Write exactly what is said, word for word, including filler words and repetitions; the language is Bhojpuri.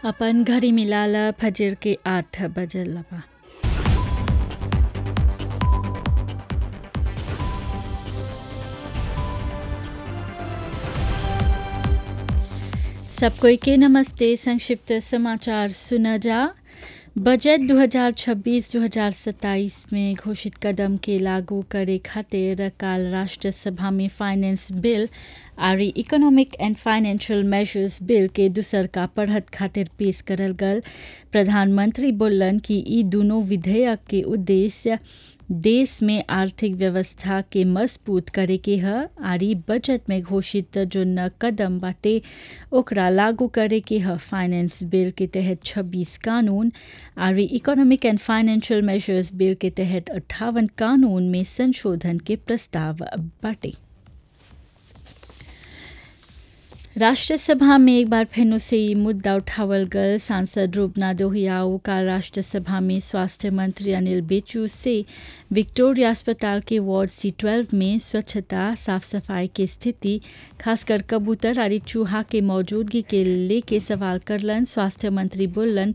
अपन घड़ी मिलाल फजर के आठ बजल बा। सब कोई के नमस्ते। संक्षिप्त समाचार सुना जा। बजट दो हज़ार छब्बीस दो हज़ार सत्ताईस में घोषित कदम के लागू करे खातिर काल राष्ट्र सभा में फाइनेंस बिल और economic and financial measures bill के दूसर का पढ़त खातिर पेश करल गल। प्रधानमंत्री बोलन कि ई दोनों विधेयक के उद्देश्य देश में आर्थिक व्यवस्था के मजबूत करे के ह और ई बजट में घोषित जो न कदम बाटे ओकरा लागू करे के ह। फाइनेंस बिल के तहत छब्बीस कानून और economic and financial measures bill के तहत अट्ठावन कानून में संशोधन के प्रस्ताव बाटे। राष्ट्रसभा में एक बार फिर से ये मुद्दा उठावल गल। सांसद रूपना दोहियाओ का राष्ट्रसभा में स्वास्थ्य मंत्री अनिल बेचू से विक्टोरिया अस्पताल के वार्ड सी ट्वेल्व में स्वच्छता साफ सफाई की स्थिति खासकर कबूतर और चूहा के मौजूदगी के लेके सवाल करलन। स्वास्थ्य मंत्री बोलन